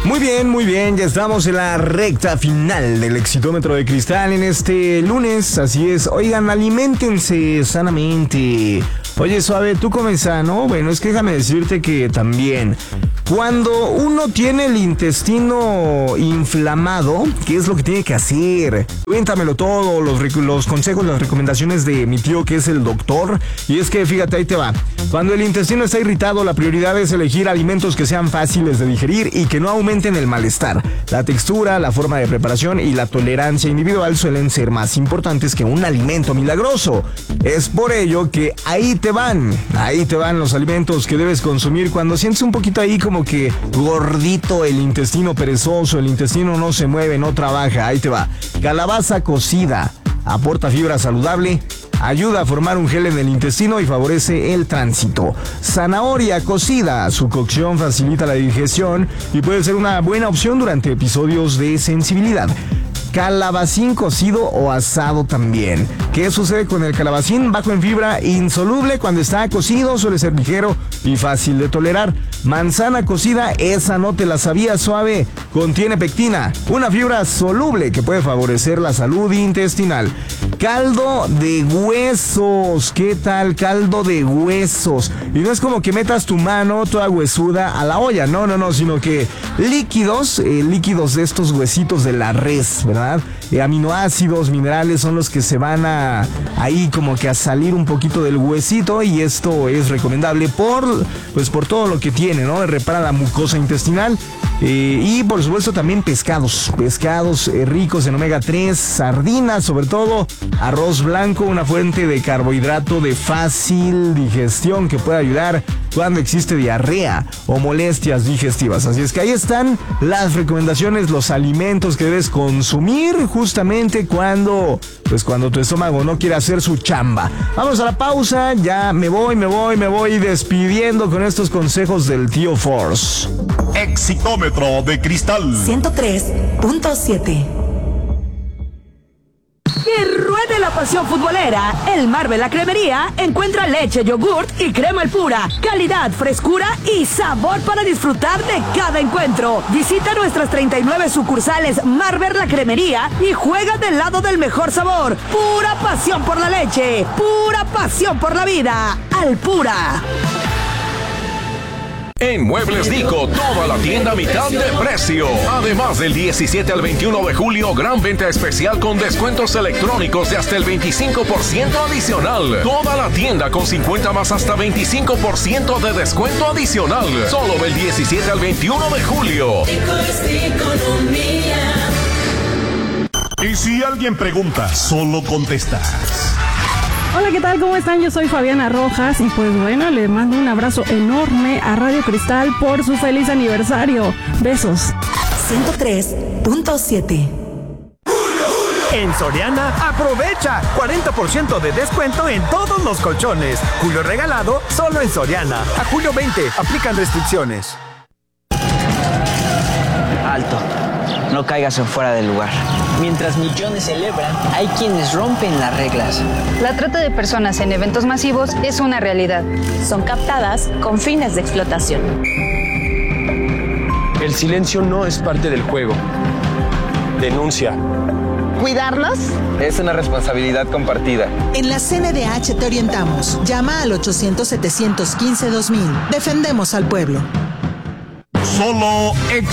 Muy bien, ya estamos en la recta final del Exitómetro de Cristal en este lunes, así es. Oigan, aliméntense sanamente. Oye, Suave, ¿tú comes sano? Bueno, es que déjame decirte que también cuando uno tiene el intestino inflamado, ¿qué es lo que tiene que hacer? Cuéntamelo todo, los consejos, las recomendaciones de mi tío que es el doctor. Y es que fíjate, ahí te va. Cuando el intestino está irritado, la prioridad es elegir alimentos que sean fáciles de digerir y que no aumenten el malestar. La textura, la forma de preparación y la tolerancia individual suelen ser más importantes que un alimento milagroso. Es por ello que ahí te van los alimentos que debes consumir cuando sientes un poquito ahí como que gordito, el intestino perezoso, el intestino no se mueve, no trabaja. Ahí te va. Calabaza cocida, aporta fibra saludable, ayuda a formar un gel en el intestino y favorece el tránsito. Zanahoria cocida, su cocción facilita la digestión y puede ser una buena opción durante episodios de sensibilidad. Calabacín cocido o asado también. ¿Qué sucede con el calabacín? Bajo en fibra, insoluble cuando está cocido, suele ser ligero y fácil de tolerar. Manzana cocida, esa no te la sabía, Suave. Contiene pectina, una fibra soluble que puede favorecer la salud intestinal. Caldo de huesos, ¿qué tal? Caldo de huesos. Y no es como que metas tu mano toda huesuda a la olla, no, sino que líquidos de estos huesitos de la res, ¿verdad? Aminoácidos, minerales son los que se van ahí como que a salir un poquito del huesito, y esto es recomendable por todo lo que tiene, ¿no? Repara la mucosa intestinal. Y por supuesto también pescados ricos en omega 3, sardinas sobre todo, arroz blanco, una fuente de carbohidrato de fácil digestión que puede ayudar cuando existe diarrea o molestias digestivas. Así es que ahí están las recomendaciones, los alimentos que debes consumir justamente cuando tu estómago no quiere hacer su chamba. Vamos a la pausa, ya me voy despidiendo con estos consejos del tío Force. Exitómetro de Cristal 103.7. Que ruede la pasión futbolera. El Marvel La Cremería encuentra leche, yogurt y crema Alpura. Calidad, frescura y sabor para disfrutar de cada encuentro. Visita nuestras 39 sucursales Marvel La Cremería y juega del lado del mejor sabor. Pura pasión por la leche. Pura pasión por la vida. Alpura. En Muebles Dico, toda la tienda a mitad de precio. Además, del 17 al 21 de julio, gran venta especial con descuentos electrónicos de hasta el 25% adicional. Toda la tienda con 50 más hasta 25% de descuento adicional. Solo del 17 al 21 de julio. Y si alguien pregunta, solo contestas. Hola, ¿qué tal? ¿Cómo están? Yo soy Fabiana Rojas y pues bueno, le mando un abrazo enorme a Radio Cristal por su feliz aniversario. Besos. 103.7. En Soriana, aprovecha 40% de descuento en todos los colchones. Julio regalado solo en Soriana. A julio 20, aplican restricciones. Alto, no caigas en fuera del lugar. Mientras millones celebran, hay quienes rompen las reglas. La trata de personas en eventos masivos es una realidad. Son captadas con fines de explotación. El silencio no es parte del juego. Denuncia. ¿Cuidarnos? Es una responsabilidad compartida. En la CNDH te orientamos. Llama al 800-715-2000. Defendemos al pueblo. Solo